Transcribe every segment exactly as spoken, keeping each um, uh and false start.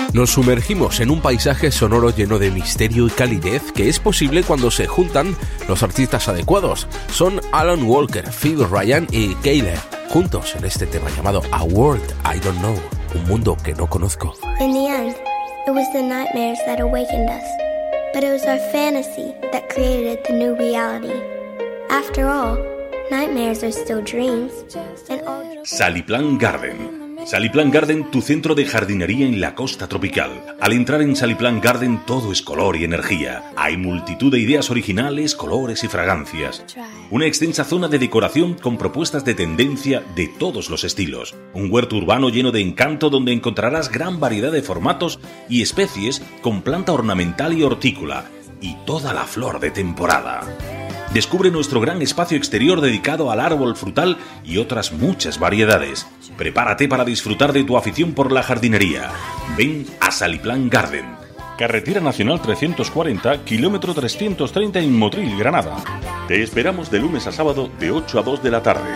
Nos sumergimos en un paisaje sonoro lleno de misterio y calidez que es posible cuando se juntan los artistas adecuados. Son Alan Walker, Phil Ryan y Kayla, juntos en este tema llamado A World I Don't Know, un mundo que no conozco. In the end, it was the nightmares that awakened us, but it was our fantasy that created the new reality. After all, nightmares are still dreams. And all... Saliplan Garden. Saliplan Garden, tu centro de jardinería en la costa tropical. Al entrar en Saliplan Garden todo es color y energía. Hay multitud de ideas originales, colores y fragancias. Una extensa zona de decoración con propuestas de tendencia de todos los estilos. Un huerto urbano lleno de encanto donde encontrarás gran variedad de formatos y especies con planta ornamental y hortícola. Y toda la flor de temporada. Descubre nuestro gran espacio exterior dedicado al árbol frutal y otras muchas variedades. Prepárate para disfrutar de tu afición por la jardinería. Ven a Saliplan Garden. Carretera Nacional trescientos cuarenta, kilómetro trescientos treinta en Motril, Granada. Te esperamos de lunes a sábado de ocho a dos de la tarde.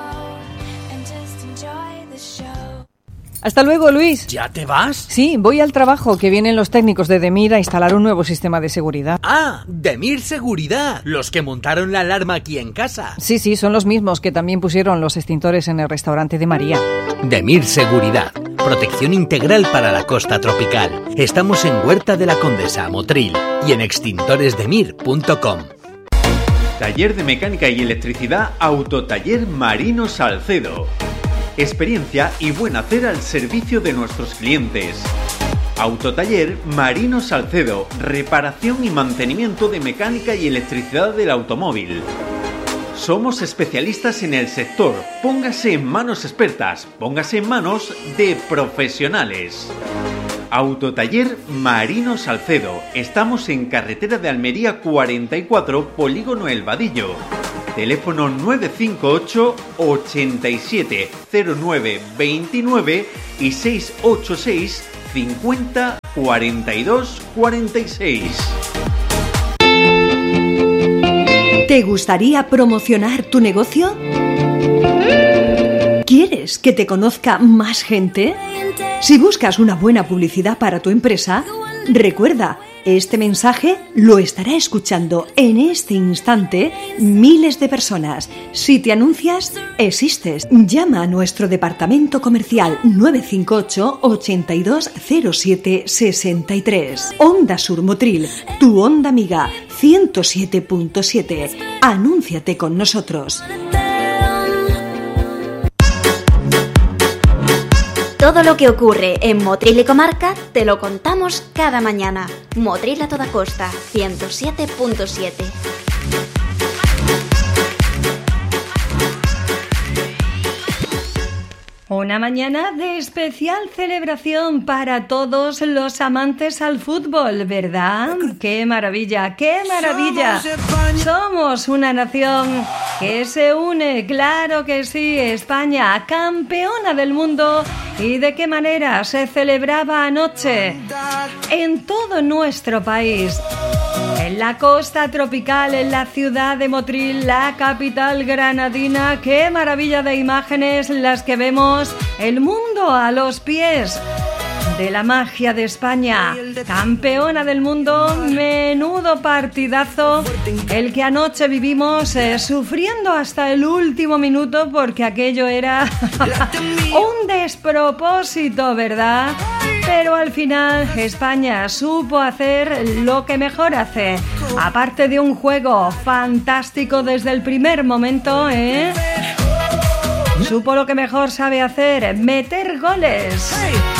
Hasta luego, Luis. ¿Ya te vas? Sí, voy al trabajo, que vienen los técnicos de Demir a instalar un nuevo sistema de seguridad. Ah, Demir Seguridad, los que montaron la alarma aquí en casa. Sí, sí, son los mismos que también pusieron los extintores en el restaurante de María. Demir Seguridad, protección integral para la costa tropical. Estamos en Huerta de la Condesa, Motril, y en extintores demir punto com. Taller de Mecánica y Electricidad Autotaller Marino Salcedo. Experiencia y buen hacer al servicio de nuestros clientes. Autotaller Marino Salcedo, reparación y mantenimiento de mecánica y electricidad del automóvil. Somos especialistas en el sector. Póngase en manos expertas, póngase en manos de profesionales. Autotaller Marino Salcedo. Estamos en carretera de Almería cuarenta y cuatro, Polígono El Vadillo. Teléfono nueve cinco ocho, ochenta y siete, cero nueve veintinueve y seis ocho seis, cincuenta, cuarenta y dos, cuarenta y seis. ¿Te gustaría promocionar tu negocio? ¿Quieres que te conozca más gente? Si buscas una buena publicidad para tu empresa, recuerda, este mensaje lo estará escuchando en este instante miles de personas. Si te anuncias, existes. Llama a nuestro departamento comercial nueve cinco ocho, ochenta y dos, cero siete, sesenta y tres. Onda Sur Motril, tu onda amiga, ciento siete punto siete. Anúnciate con nosotros. Todo lo que ocurre en Motril y comarca te lo contamos cada mañana. Motril a toda costa, ciento siete punto siete. Una mañana de especial celebración para todos los amantes al fútbol, ¿verdad? ¡Qué maravilla, qué maravilla! Somos una nación que se une, claro que sí, España, campeona del mundo. ¿Y de qué manera se celebraba anoche? En todo nuestro país. En la costa tropical, en la ciudad de Motril, la capital granadina, qué maravilla de imágenes las que vemos, el mundo a los pies de la magia de España, campeona del mundo, menudo partidazo, el que anoche vivimos eh, sufriendo hasta el último minuto porque aquello era un despropósito, ¿verdad? Pero al final España supo hacer lo que mejor hace, aparte de un juego fantástico desde el primer momento, ¿eh? Supo lo que mejor sabe hacer, meter goles.